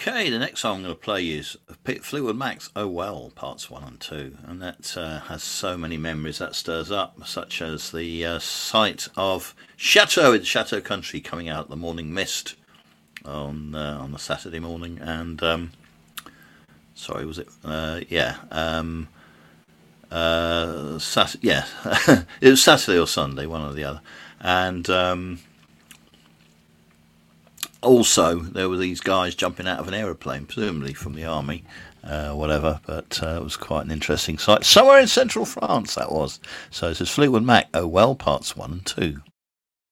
Okay, the next song I'm going to play is Fleetwood Mac's Oh Well, Parts 1 and 2, and that has so many memories that stirs up, such as the sight of Chateau in Chateau Country coming out the morning mist on the Saturday morning, and sorry, was it? Yeah. Yeah, it was Saturday or Sunday, one or the other, and also there were these guys jumping out of an aeroplane, presumably from the army, whatever. But it was quite an interesting sight. Somewhere in central France, that was. So this is Fleetwood Mac. Oh Well, Parts 1 and 2.